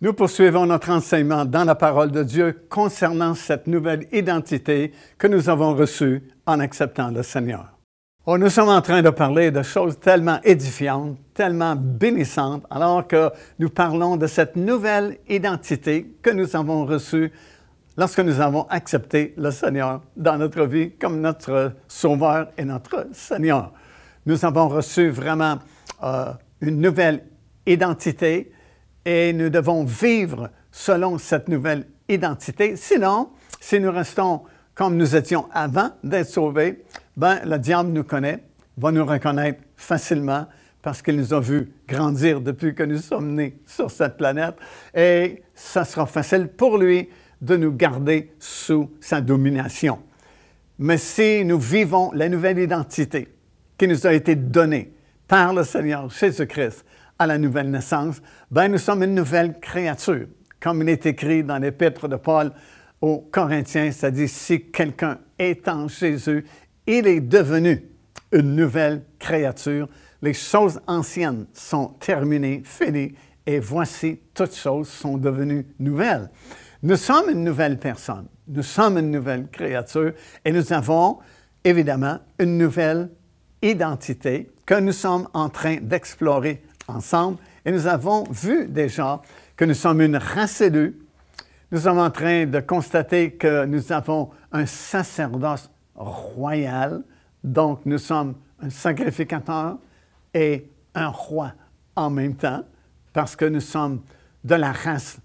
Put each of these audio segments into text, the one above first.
Nous poursuivons notre enseignement dans la parole de Dieu concernant cette nouvelle identité que nous avons reçue en acceptant le Seigneur. Oh, nous sommes en train de parler de choses tellement édifiantes, tellement bénissantes, alors que nous parlons de cette nouvelle identité que nous avons reçue lorsque nous avons accepté le Seigneur dans notre vie comme notre Sauveur et notre Seigneur. Nous avons reçu vraiment une nouvelle identité et nous devons vivre selon cette nouvelle identité. Sinon, si nous restons comme nous étions avant d'être sauvés, le diable nous connaît, va nous reconnaître facilement parce qu'il nous a vus grandir depuis que nous sommes nés sur cette planète et ça sera facile pour lui de nous garder sous sa domination. Mais si nous vivons la nouvelle identité qui nous a été donnée par le Seigneur Jésus-Christ à la nouvelle naissance, nous sommes une nouvelle créature. Comme il est écrit dans l'Épître de Paul aux Corinthiens, ça dit « Si quelqu'un est en Jésus, il est devenu une nouvelle créature. Les choses anciennes sont terminées, finies, et voici, toutes choses sont devenues nouvelles. » Nous sommes une nouvelle personne, nous sommes une nouvelle créature, et nous avons évidemment une nouvelle identité que nous sommes en train d'explorer ensemble. Et nous avons vu déjà que nous sommes une race élue. Nous sommes en train de constater que nous avons un sacerdoce royal. Donc, nous sommes un sacrificateur et un roi en même temps, parce que nous sommes de la race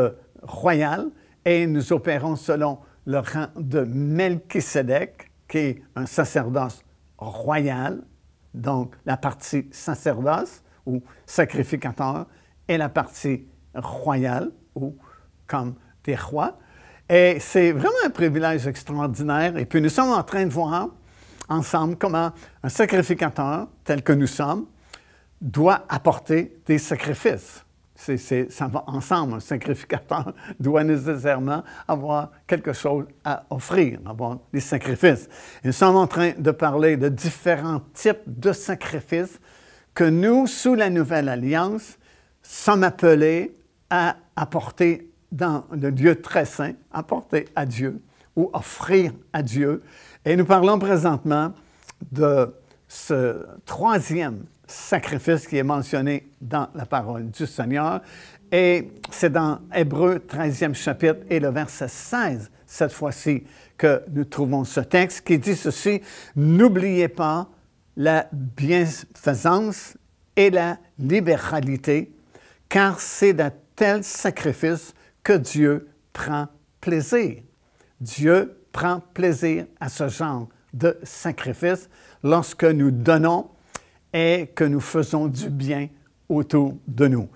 royale et nous opérons selon le rang de Melchisédek, qui est un sacerdoce royal. Donc, la partie sacerdoce ou sacrificateur et la partie royale ou comme des rois. Et c'est vraiment un privilège extraordinaire. Et puis, nous sommes en train de voir ensemble comment un sacrificateur, tel que nous sommes, doit apporter des sacrifices. Ça va ensemble. Un sacrificateur doit nécessairement avoir quelque chose à offrir, avoir des sacrifices. Et nous sommes en train de parler de différents types de sacrifices que nous, sous la Nouvelle Alliance, sommes appelés à apporter dans le lieu très saint, apporter à Dieu ou offrir à Dieu. Et nous parlons présentement de ce troisième sacrifice qui est mentionné dans la parole du Seigneur. Et c'est dans Hébreux 13e chapitre et le verset 16, cette fois-ci, que nous trouvons ce texte qui dit ceci: « N'oubliez pas la bienfaisance et la libéralité, car c'est de tels sacrifices que Dieu prend plaisir. » Dieu prend plaisir à ce genre de sacrifice lorsque nous donnons et que nous faisons du bien autour de nous.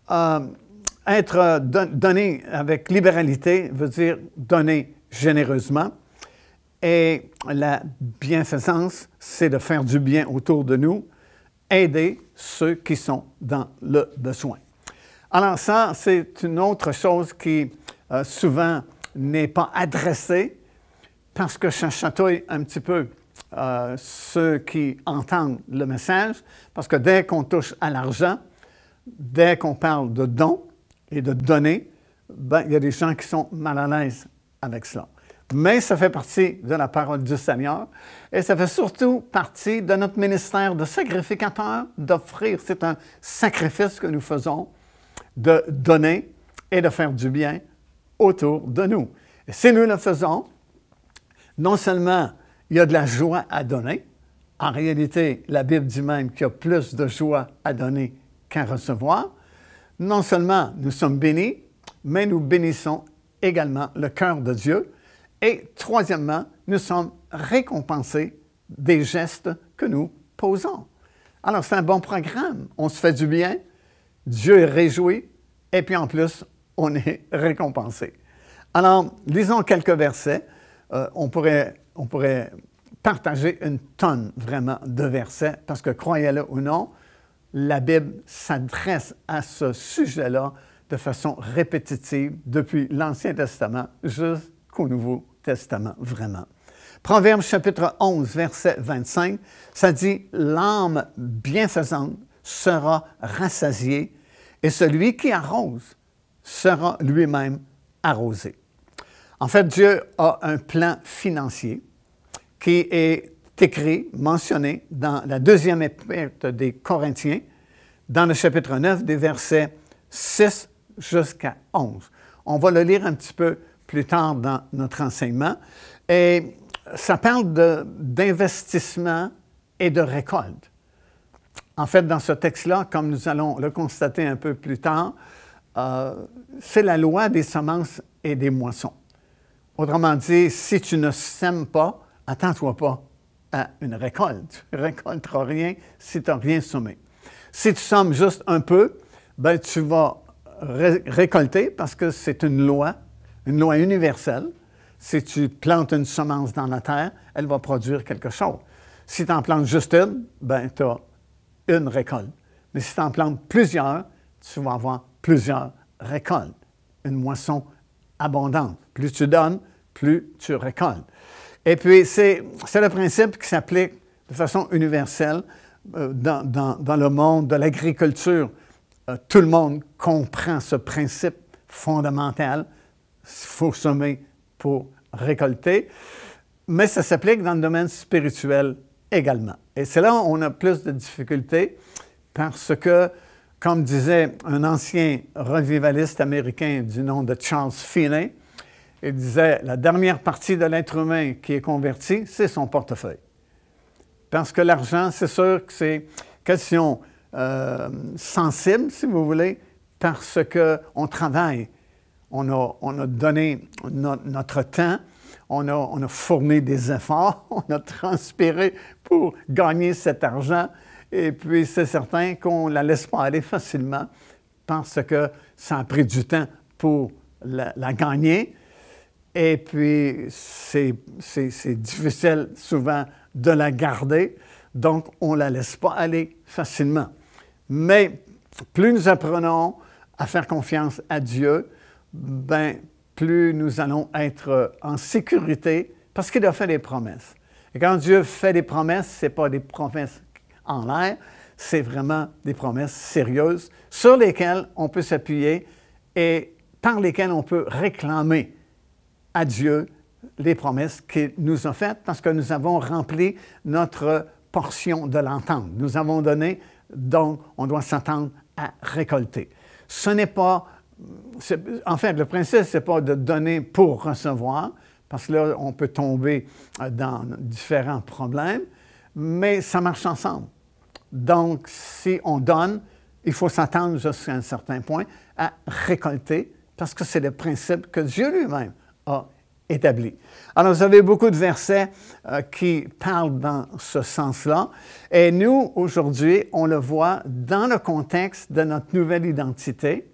Être donné avec libéralité veut dire donner généreusement. Et la bienfaisance, c'est de faire du bien autour de nous, aider ceux qui sont dans le besoin. Alors ça, c'est une autre chose qui souvent n'est pas adressée parce que ça chatouille un petit peu ceux qui entendent le message, parce que dès qu'on touche à l'argent, dès qu'on parle de dons et de donner, il y a des gens qui sont mal à l'aise avec cela. Mais ça fait partie de la parole du Seigneur et ça fait surtout partie de notre ministère de sacrificateur d'offrir. C'est un sacrifice que nous faisons de donner et de faire du bien autour de nous. Et si nous le faisons, non seulement il y a de la joie à donner, en réalité, la Bible dit même qu'il y a plus de joie à donner qu'à recevoir. Non seulement nous sommes bénis, mais nous bénissons également le cœur de Dieu. Et troisièmement, nous sommes récompensés des gestes que nous posons. Alors, c'est un bon programme. On se fait du bien, Dieu est réjoui, et puis en plus, on est récompensé. Alors, lisons quelques versets. On pourrait partager une tonne vraiment de versets, parce que croyez-le ou non, la Bible s'adresse à ce sujet-là de façon répétitive depuis l'Ancien Testament jusqu'au Nouveau Testament, vraiment. Proverbe chapitre 11, verset 25, ça dit « L'âme bienfaisante sera rassasiée, et celui qui arrose sera lui-même arrosé. En fait, Dieu a un plan financier qui est écrit, mentionné dans la deuxième épître des Corinthiens, dans le chapitre 9, des versets 6 jusqu'à 11. On va le lire un petit peu plus tard dans notre enseignement. Et ça parle d'investissement et de récolte. En fait, dans ce texte-là, comme nous allons le constater un peu plus tard, c'est la loi des semences et des moissons. Autrement dit, si tu ne sèmes pas, attends-toi pas à une récolte. Tu ne récolteras rien si tu n'as rien semé. Si tu sèmes juste un peu, ben, tu vas récolter parce que c'est une loi universelle. Si tu plantes une semence dans la terre, elle va produire quelque chose. Si tu en plantes juste une, ben, tu as une récolte. Mais si tu en plantes plusieurs, tu vas avoir plusieurs récoltes. Une moisson abondante. Plus tu donnes, plus tu récoltes. Et puis, c'est le principe qui s'applique de façon universelle dans le monde de l'agriculture. Tout le monde comprend ce principe fondamental. Il faut semer pour récolter. Mais ça s'applique dans le domaine spirituel également. Et c'est là où on a plus de difficultés parce que, comme disait un ancien revivaliste américain du nom de Charles Finney, il disait, la dernière partie de l'être humain qui est converti, c'est son portefeuille. Parce que l'argent, c'est sûr que c'est une question sensible, si vous voulez, parce qu'on travaille. On a donné notre temps, on a fourni des efforts, on a transpiré pour gagner cet argent. Et puis, c'est certain qu'on ne la laisse pas aller facilement parce que ça a pris du temps pour la gagner. Et puis, c'est difficile souvent de la garder, donc on ne la laisse pas aller facilement. Mais plus nous apprenons à faire confiance à Dieu, ben, plus nous allons être en sécurité parce qu'il a fait des promesses. Et quand Dieu fait des promesses, ce n'est pas des promesses en l'air, c'est vraiment des promesses sérieuses sur lesquelles on peut s'appuyer et par lesquelles on peut réclamer à Dieu les promesses qu'il nous a faites parce que nous avons rempli notre portion de l'entente. Nous avons donné, donc on doit s'attendre à récolter. Ce n'est pas, en fait, le principe, ce n'est pas de donner pour recevoir, parce que là, on peut tomber dans différents problèmes, mais ça marche ensemble. Donc, si on donne, il faut s'attendre jusqu'à un certain point à récolter, parce que c'est le principe que Dieu lui-même a établi. Alors, vous avez beaucoup de versets qui parlent dans ce sens-là. Et nous, aujourd'hui, on le voit dans le contexte de notre nouvelle identité.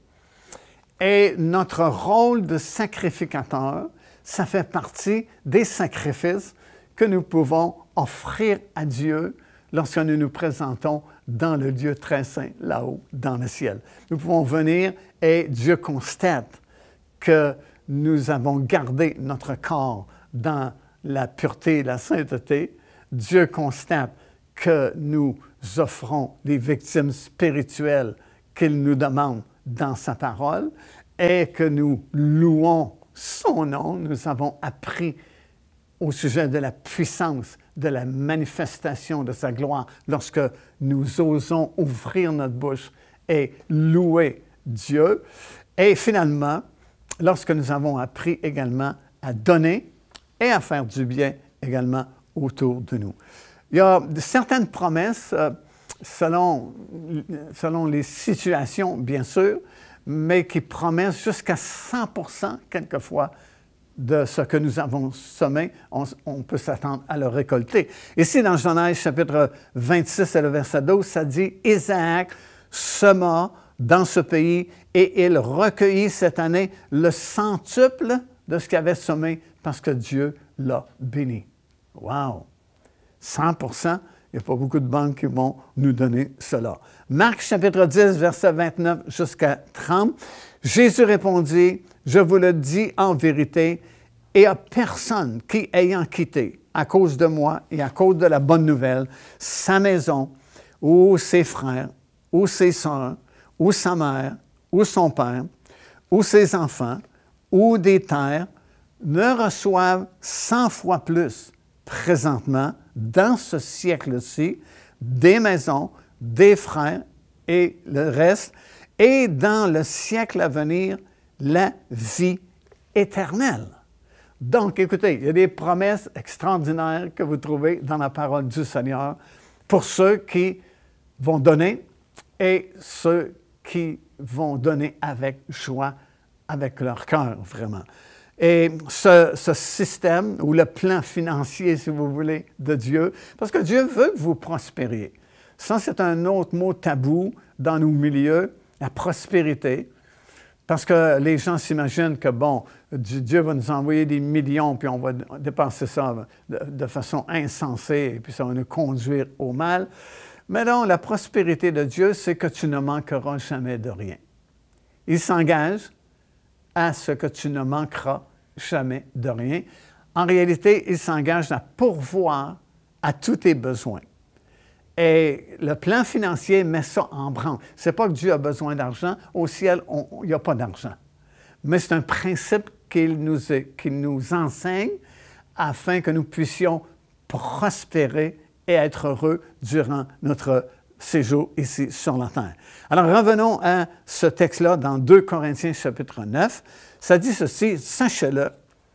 Et notre rôle de sacrificateur, ça fait partie des sacrifices que nous pouvons offrir à Dieu lorsque nous nous présentons dans le lieu très saint, là-haut, dans le ciel. Nous pouvons venir et Dieu constate que nous avons gardé notre corps dans la pureté et la sainteté. Dieu constate que nous offrons les victimes spirituelles qu'il nous demande dans sa parole et que nous louons son nom. Nous avons appris au sujet de la puissance, de la manifestation de sa gloire lorsque nous osons ouvrir notre bouche et louer Dieu. Et finalement, lorsque nous avons appris également à donner et à faire du bien également autour de nous. Il y a certaines promesses selon les situations, bien sûr, mais qui promettent jusqu'à 100% quelquefois de ce que nous avons semé, on peut s'attendre à le récolter. Ici, dans Genèse chapitre 26 et le verset 12, ça dit « Isaac sema dans ce pays et il recueillit cette année le centuple de ce qu'il avait semé parce que Dieu l'a béni. » Wow! 100%, il n'y a pas beaucoup de banques qui vont nous donner cela. Marc chapitre 10, verset 29 jusqu'à 30. Jésus répondit, « Je vous le dis en vérité, et à personne qui, ayant quitté, à cause de moi et à cause de la bonne nouvelle, sa maison, ou ses frères, ou ses sœurs, ou sa mère, ou son père, ou ses enfants ou des terres ne reçoivent 100 fois plus présentement, dans ce siècle-ci, des maisons, des frères et le reste, et dans le siècle à venir, la vie éternelle. Donc, écoutez, il y a des promesses extraordinaires que vous trouvez dans la parole du Seigneur pour ceux qui vont donner et ceux qui vont donner avec joie, avec leur cœur, vraiment. Et ce système, ou le plan financier, si vous voulez, de Dieu, parce que Dieu veut que vous prospériez. Ça, c'est un autre mot tabou dans nos milieux, la prospérité. Parce que les gens s'imaginent que, bon, Dieu va nous envoyer des millions, puis on va dépenser ça de façon insensée, et puis ça va nous conduire au mal. Mais non, la prospérité de Dieu, c'est que tu ne manqueras jamais de rien. Il s'engage à ce que tu ne manqueras jamais de rien. En réalité, il s'engage à pourvoir à tous tes besoins. Et le plan financier met ça en branle. Ce n'est pas que Dieu a besoin d'argent. Au ciel, il n'y a pas d'argent. Mais c'est un principe qu'il nous enseigne afin que nous puissions prospérer et être heureux durant notre séjour ici sur la terre. Alors, revenons à ce texte-là dans 2 Corinthiens chapitre 9. Ça dit ceci, « Sachez-le,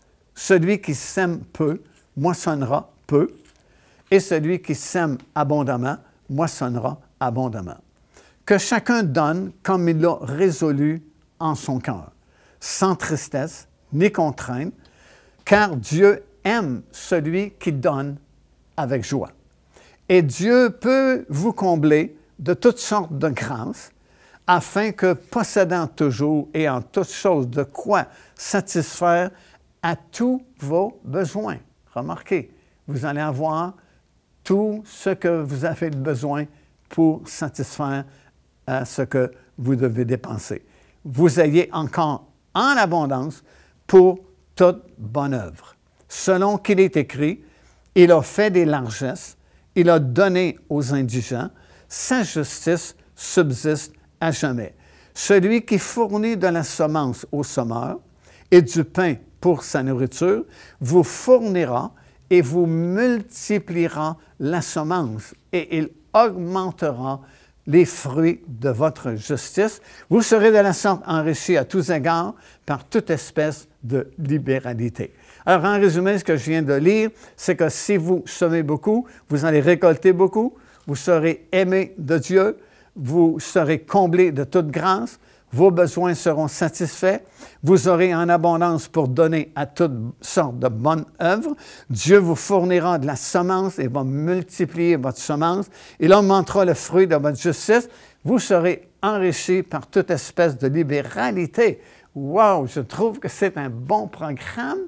celui qui sème peu moissonnera peu, et celui qui sème abondamment moissonnera abondamment. Que chacun donne comme il l'a résolu en son cœur, sans tristesse ni contrainte, car Dieu aime celui qui donne avec joie. Et Dieu peut vous combler de toutes sortes de grâces, afin que, possédant toujours et en toutes choses de quoi satisfaire à tous vos besoins. » Remarquez, vous allez avoir tout ce que vous avez besoin pour satisfaire à ce que vous devez dépenser. Vous ayez encore en abondance pour toute bonne œuvre. Selon qu'il est écrit, il a fait des largesses, il a donné aux indigents, sa justice subsiste à jamais. Celui qui fournit de la semence aux semeurs et du pain pour sa nourriture, vous fournira et vous multipliera la semence et il augmentera les fruits de votre justice. Vous serez de la sorte enrichis à tous égards par toute espèce de libéralité. Alors, en résumé, ce que je viens de lire, c'est que si vous semez beaucoup, vous allez récolter beaucoup, vous serez aimé de Dieu, vous serez comblés de toute grâce, vos besoins seront satisfaits, vous aurez en abondance pour donner à toutes sortes de bonnes œuvres. Dieu vous fournira de la semence et va multiplier votre semence. Il augmentera le fruit de votre justice. Vous serez enrichis par toute espèce de libéralité. Wow! Je trouve que c'est un bon programme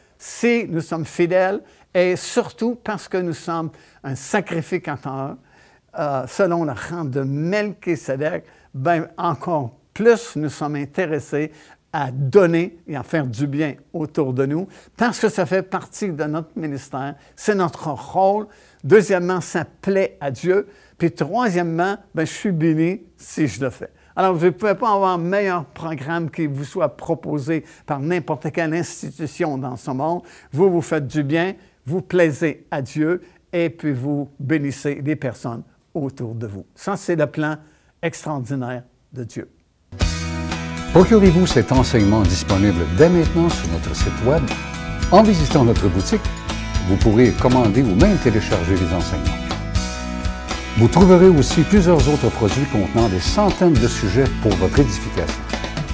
si nous sommes fidèles et surtout parce que nous sommes un sacrificateur selon le rang de Melchisédek, bien encore plus nous sommes intéressés à donner et à faire du bien autour de nous, parce que ça fait partie de notre ministère, c'est notre rôle. Deuxièmement, ça plaît à Dieu. Puis troisièmement, bien, je suis béni si je le fais. Alors, vous ne pouvez pas avoir un meilleur programme qui vous soit proposé par n'importe quelle institution dans ce monde. Vous, vous faites du bien, vous plaisez à Dieu et puis vous bénissez les personnes autour de vous. Ça, c'est le plan extraordinaire de Dieu. Procurez-vous cet enseignement disponible dès maintenant sur notre site Web. En visitant notre boutique, vous pourrez commander ou même télécharger les enseignements. Vous trouverez aussi plusieurs autres produits contenant des centaines de sujets pour votre édification.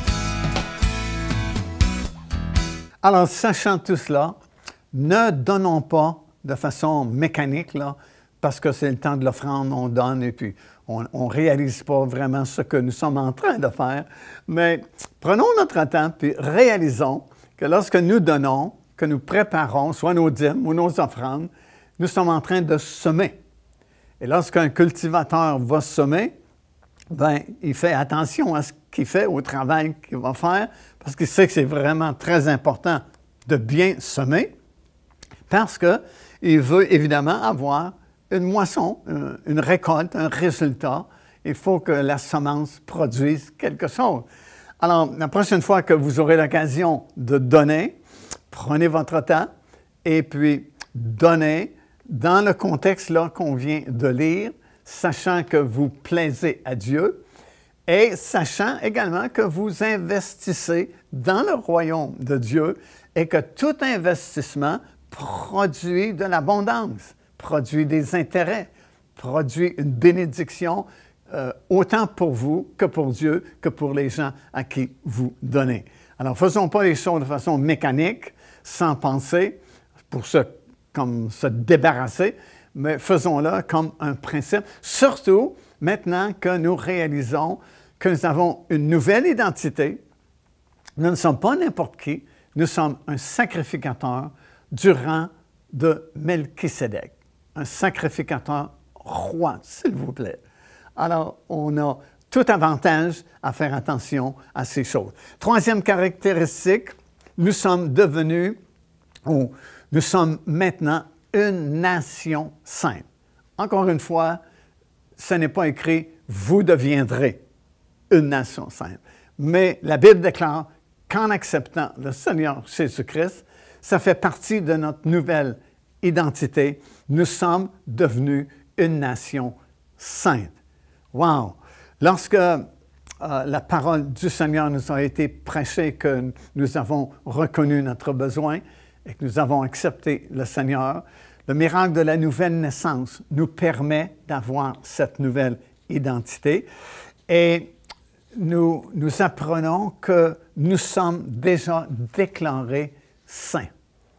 Alors, sachant tout cela, ne donnons pas de façon mécanique, là, parce que c'est le temps de l'offrande, on donne et puis on ne réalise pas vraiment ce que nous sommes en train de faire. Mais prenons notre temps puis réalisons que lorsque nous donnons, que nous préparons soit nos dîmes ou nos offrandes, nous sommes en train de semer. Et lorsqu'un cultivateur va semer, bien, il fait attention à ce qu'il fait, au travail qu'il va faire, parce qu'il sait que c'est vraiment très important de bien semer, parce qu'il veut évidemment avoir une moisson, une récolte, un résultat. Il faut que la semence produise quelque chose. Alors, la prochaine fois que vous aurez l'occasion de donner, prenez votre temps et puis donnez dans le contexte là qu'on vient de lire, sachant que vous plaisez à Dieu et sachant également que vous investissez dans le royaume de Dieu et que tout investissement produit de l'abondance, produit des intérêts, produit une bénédiction autant pour vous que pour Dieu, que pour les gens à qui vous donnez. Alors, faisons pas les choses de façon mécanique, sans penser, pour comme se débarrasser, mais faisons-le comme un principe, surtout maintenant que nous réalisons que nous avons une nouvelle identité. Nous ne sommes pas n'importe qui, nous sommes un sacrificateur du rang de Melchisédek, un sacrificateur roi, s'il vous plaît. Alors, on a tout avantage à faire attention à ces choses. Troisième caractéristique, nous sommes maintenant une nation sainte. Encore une fois, ce n'est pas écrit « vous deviendrez une nation sainte ». Mais la Bible déclare qu'en acceptant le Seigneur Jésus-Christ, ça fait partie de notre nouvelle identité. Nous sommes devenus une nation sainte. Wow! Lorsque la parole du Seigneur nous a été prêchée, que nous avons reconnu notre besoin et que nous avons accepté le Seigneur, le miracle de la nouvelle naissance nous permet d'avoir cette nouvelle identité. Et nous apprenons que nous sommes déjà déclarés saints.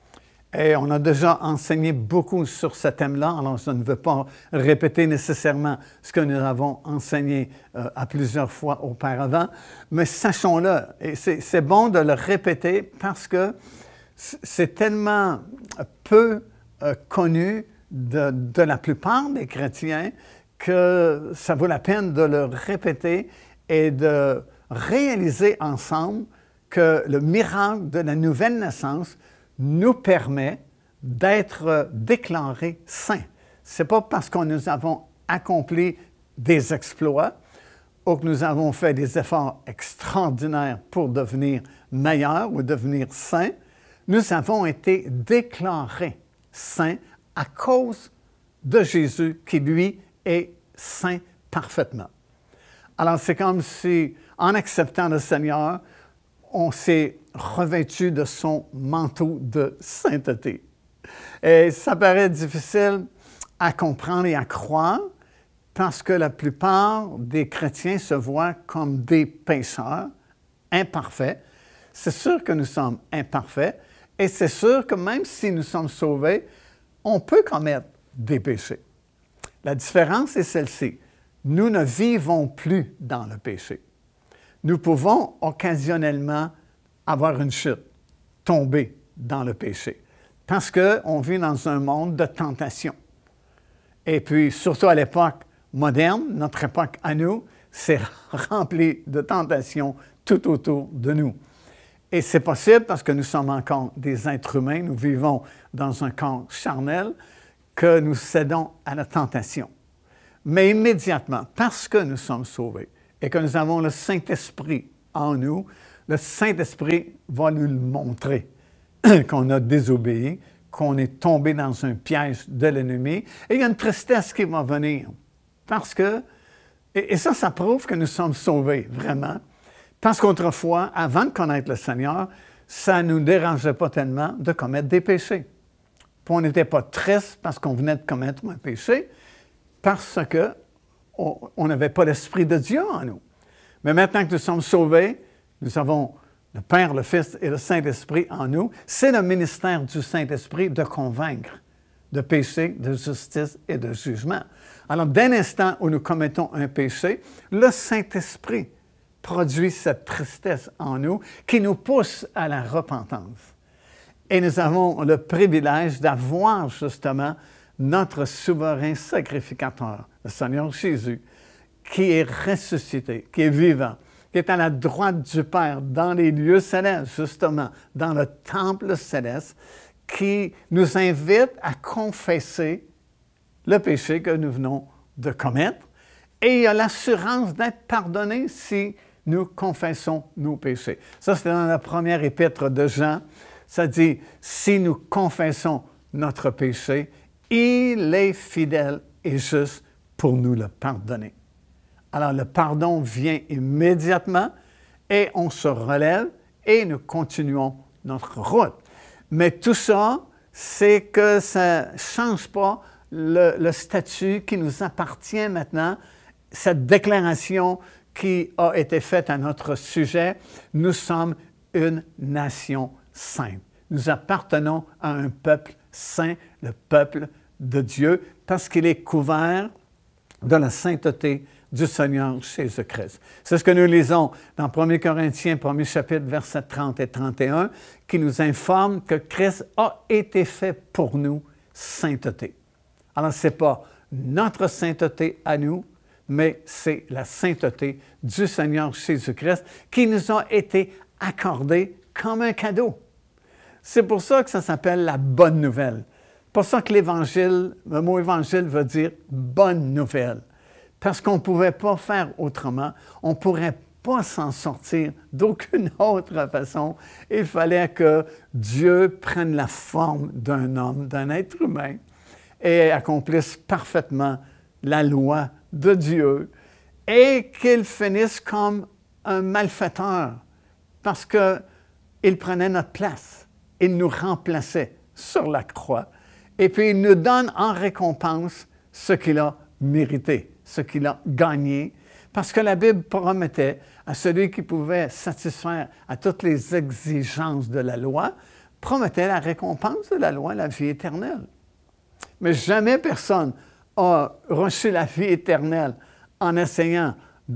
Et on a déjà enseigné beaucoup sur ce thème-là, alors je ne veux pas répéter nécessairement ce que nous avons enseigné à plusieurs fois auparavant, mais sachons-le, et c'est bon de le répéter parce que c'est tellement peu connu de la plupart des chrétiens que ça vaut la peine de le répéter et de réaliser ensemble que le miracle de la nouvelle naissance nous permet d'être déclarés saints. Ce n'est pas parce que nous avons accompli des exploits ou que nous avons fait des efforts extraordinaires pour devenir meilleurs ou devenir saints. Nous avons été déclarés saints à cause de Jésus qui, lui, est saint parfaitement. Alors, c'est comme si, en acceptant le Seigneur, on s'est revêtu de son manteau de sainteté. Et ça paraît difficile à comprendre et à croire parce que la plupart des chrétiens se voient comme des pécheurs imparfaits. C'est sûr que nous sommes imparfaits et c'est sûr que même si nous sommes sauvés, on peut commettre des péchés. La différence est celle-ci. Nous ne vivons plus dans le péché. Nous pouvons occasionnellement avoir une chute, tomber dans le péché, parce qu'on vit dans un monde de tentation. Et puis, surtout à l'époque moderne, notre époque à nous, c'est rempli de tentations tout autour de nous. Et c'est possible parce que nous sommes encore des êtres humains, nous vivons dans un corps charnel, que nous cédons à la tentation. Mais immédiatement, parce que nous sommes sauvés et que nous avons le Saint-Esprit en nous, le Saint-Esprit va nous le montrer qu'on a désobéi, qu'on est tombé dans un piège de l'ennemi. Et il y a une tristesse qui va venir. Parce que, et ça prouve que nous sommes sauvés, vraiment. Parce qu'autrefois, avant de connaître le Seigneur, ça ne nous dérangeait pas tellement de commettre des péchés. Puis on n'était pas triste parce qu'on venait de commettre un péché, parce qu'on n'avait pas l'Esprit de Dieu en nous. Mais maintenant que nous sommes sauvés, nous avons le Père, le Fils et le Saint-Esprit en nous. C'est le ministère du Saint-Esprit de convaincre de péché, de justice et de jugement. Alors, dès l'instant où nous commettons un péché, le Saint-Esprit produit cette tristesse en nous qui nous pousse à la repentance. Et nous avons le privilège d'avoir justement notre souverain sacrificateur, le Seigneur Jésus, qui est ressuscité, qui est vivant, qui est à la droite du Père, dans les lieux célestes, justement, dans le temple céleste, qui nous invite à confesser le péché que nous venons de commettre. Et il y a l'assurance d'être pardonné si nous confessons nos péchés. Ça, c'est dans la première épître de Jean. Ça dit, si nous confessons notre péché, il est fidèle et juste pour nous le pardonner. Alors, le pardon vient immédiatement et on se relève et nous continuons notre route. Mais tout ça, c'est que ça ne change pas le statut qui nous appartient maintenant, cette déclaration qui a été faite à notre sujet. Nous sommes une nation sainte. Nous appartenons à un peuple saint, le peuple de Dieu, parce qu'il est couvert de la sainteté du Seigneur Jésus-Christ. C'est ce que nous lisons dans 1 Corinthiens, 1er chapitre, versets 30 et 31, qui nous informe que Christ a été fait pour nous sainteté. Alors, ce n'est pas notre sainteté à nous, mais c'est la sainteté du Seigneur Jésus-Christ qui nous a été accordée comme un cadeau. C'est pour ça que ça s'appelle la bonne nouvelle. C'est pour ça que l'Évangile, le mot Évangile veut dire bonne nouvelle. Parce qu'on ne pouvait pas faire autrement. On ne pourrait pas s'en sortir d'aucune autre façon. Il fallait que Dieu prenne la forme d'un homme, d'un être humain, et accomplisse parfaitement la loi de Dieu, et qu'il finisse comme un malfaiteur, parce qu'il prenait notre place. Il nous remplaçait sur la croix, et puis il nous donne en récompense ce qu'il a mérité, ce qu'il a gagné, parce que la Bible promettait à celui qui pouvait satisfaire à toutes les exigences de la loi, promettait la récompense de la loi, la vie éternelle. Mais jamais personne n'a reçu la vie éternelle en essayant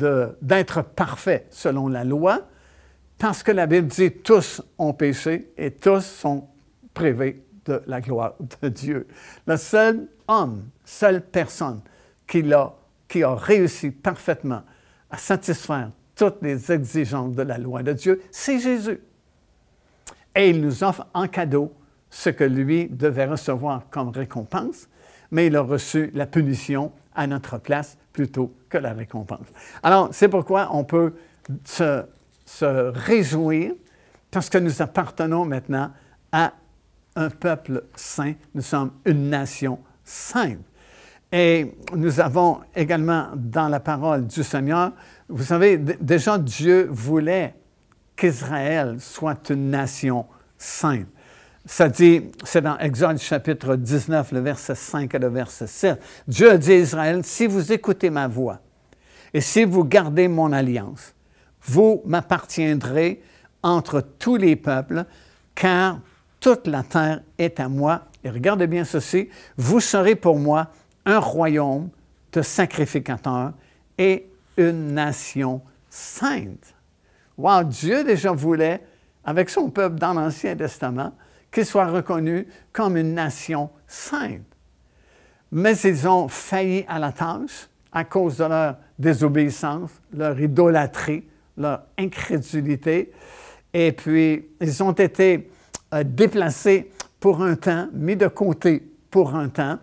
d'être parfait selon la loi, parce que la Bible dit « tous ont péché et tous sont privés de la gloire de Dieu ». Le seul homme, seule personne qui a réussi parfaitement à satisfaire toutes les exigences de la loi de Dieu, c'est Jésus. Et il nous offre en cadeau ce que lui devait recevoir comme récompense, mais il a reçu la punition à notre place plutôt que la récompense. Alors, c'est pourquoi on peut se réjouir, parce que nous appartenons maintenant à un peuple saint. Nous sommes une nation sainte. Et nous avons également dans la parole du Seigneur, vous savez, déjà Dieu voulait qu'Israël soit une nation sainte. Ça dit, c'est dans Exode chapitre 19, le verset 5 et le verset 7. Dieu a dit à Israël, « Si vous écoutez ma voix et si vous gardez mon alliance, vous m'appartiendrez entre tous les peuples, car toute la terre est à moi. Et regardez bien ceci, vous serez pour moi un royaume de sacrificateurs et une nation sainte. » Wow, Dieu déjà voulait, avec son peuple dans l'Ancien Testament, qu'il soit reconnu comme une nation sainte. Mais ils ont failli à la tâche à cause de leur désobéissance, leur idolâtrie, leur incrédulité. Et puis, ils ont été déplacés pour un temps, mis de côté pour un temps,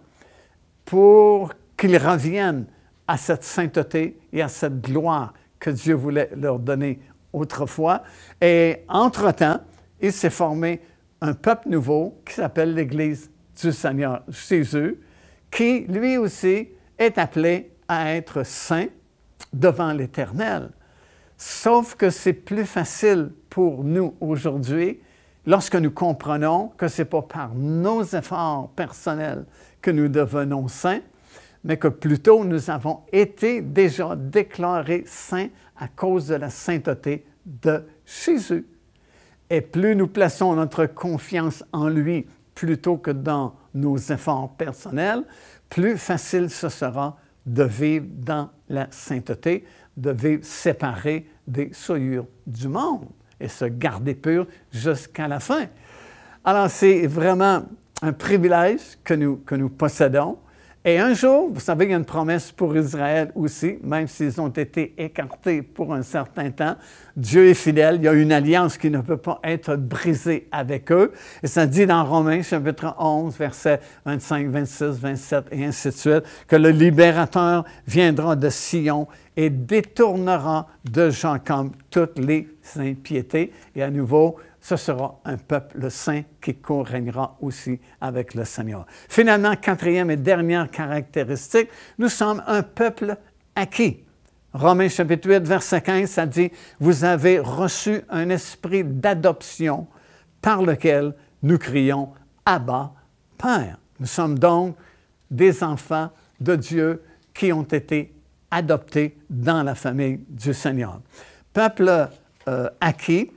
pour qu'ils reviennent à cette sainteté et à cette gloire que Dieu voulait leur donner autrefois. Et entre-temps, il s'est formé un peuple nouveau qui s'appelle l'Église du Seigneur Jésus, qui lui aussi est appelé à être saint devant l'Éternel. Sauf que c'est plus facile pour nous aujourd'hui lorsque nous comprenons que ce n'est pas par nos efforts personnels que nous devenons saints, mais que plutôt nous avons été déjà déclarés saints à cause de la sainteté de Jésus. Et plus nous plaçons notre confiance en lui plutôt que dans nos efforts personnels, plus facile ce sera de vivre dans la sainteté, de vivre séparé des souillures du monde et se garder pur jusqu'à la fin. Alors, c'est vraiment un privilège que nous possédons Et un jour, vous savez, il y a une promesse pour Israël aussi, même s'ils ont été écartés pour un certain temps. Dieu est fidèle, il y a une alliance qui ne peut pas être brisée avec eux. Et ça dit dans Romains, chapitre 11, versets 25, 26, 27 et ainsi de suite, que le libérateur viendra de Sion et détournera de Jacob toutes les impiétés. Et à nouveau, ce sera un peuple saint qui co-régnera aussi avec le Seigneur. Finalement, quatrième et dernière caractéristique, nous sommes un peuple acquis. Romains chapitre 8, verset 15, ça dit « Vous avez reçu un esprit d'adoption par lequel nous crions « Abba, Père ». Nous sommes donc des enfants de Dieu qui ont été adoptés dans la famille du Seigneur. Peuple acquis.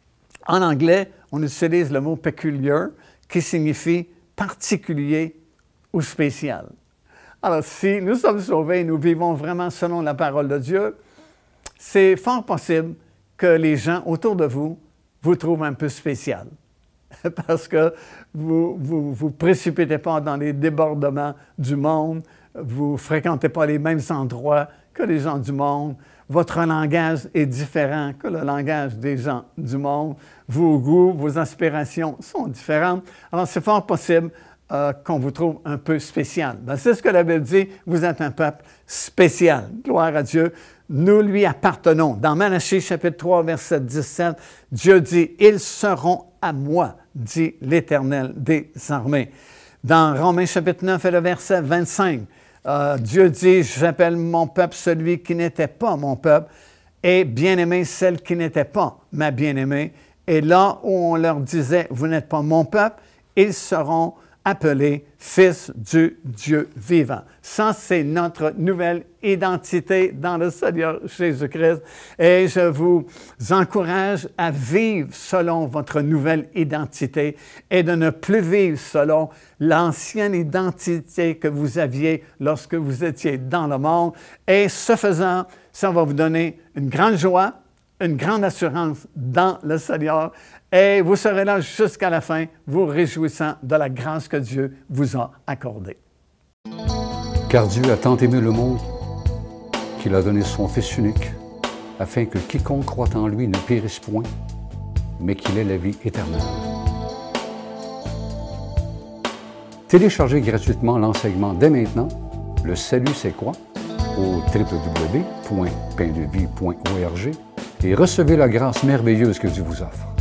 En anglais, on utilise le mot « peculiar » qui signifie « particulier » ou « spécial ». Alors, si nous sommes sauvés et nous vivons vraiment selon la parole de Dieu, c'est fort possible que les gens autour de vous vous trouvent un peu spécial. Parce que vous précipitez pas dans les débordements du monde, vous ne fréquentez pas les mêmes endroits que les gens du monde, votre langage est différent que le langage des gens du monde, vos goûts, vos aspirations sont différentes. Alors, c'est fort possible qu'on vous trouve un peu spécial. Ben, c'est ce que la Bible dit, vous êtes un peuple spécial. Gloire à Dieu, nous lui appartenons. Dans Malachie, chapitre 3, verset 17, Dieu dit, « Ils seront à moi, dit l'Éternel des armées. » Dans Romains, chapitre 9, et le verset 25, Dieu dit, « J'appelle mon peuple celui qui n'était pas mon peuple, et bien-aimé celle qui n'était pas ma bien-aimée. » Et là où on leur disait, « Vous n'êtes pas mon peuple », ils seront appelés fils du Dieu vivant. Ça, c'est notre nouvelle identité dans le Seigneur Jésus-Christ. Et je vous encourage à vivre selon votre nouvelle identité et de ne plus vivre selon l'ancienne identité que vous aviez lorsque vous étiez dans le monde. Et ce faisant, ça va vous donner une grande joie, une grande assurance dans le Seigneur. Et vous serez là jusqu'à la fin, vous réjouissant de la grâce que Dieu vous a accordée. Car Dieu a tant aimé le monde qu'il a donné son Fils unique, afin que quiconque croit en lui ne périsse point, mais qu'il ait la vie éternelle. Téléchargez gratuitement l'enseignement dès maintenant, Le Salut c'est quoi? Au www.paindevie.org et recevez la grâce merveilleuse que Dieu vous offre.